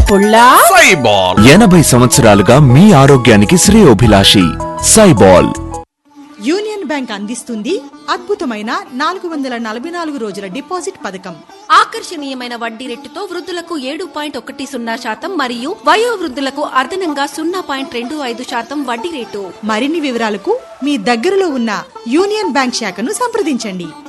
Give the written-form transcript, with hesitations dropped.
పుల్లా సైబాల్ 80 సంవత్సరాలుగా మీ ఆరోగ్యానికి శ్రేయోభిలాషి సైబాల్. యూనియన్ బ్యాంక్ అందిస్తుంది అద్భుతమైన 444 రోజుల డిపాజిట్ పథకం. ఆకర్షణీయమైన వడ్డీ రేటుతో వృద్ధులకు 7.10% మరియు వయోవృద్ధులకు అదనంగా 0.25% వడ్డీ రేటు. మరిన్ని వివరాలకు మీ దగ్గరలో ఉన్న యూనియన్ బ్యాంక్ శాఖను సంప్రదించండి.